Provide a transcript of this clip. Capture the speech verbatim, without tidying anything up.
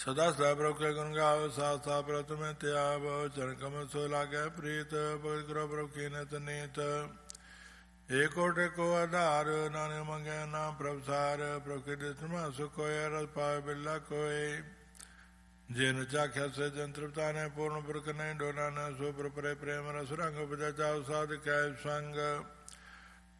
सदा सदा प्रभु के गुण गाव साथ सा प्रथम त्याव चरण कमल सो लागे प्रीत भगत करो प्रभु की नित नीत एको टेको आधार नानक मंगे नाम प्रभु सार प्रभु के दिसमा सुख कोय रस पावे बिल्ला कोय जिन चाख्या से जन तृप्ता ने पूर्ण पुरख नहीं डोला न सो पर प्रेम रस रंग बजा जाओ साध कै संग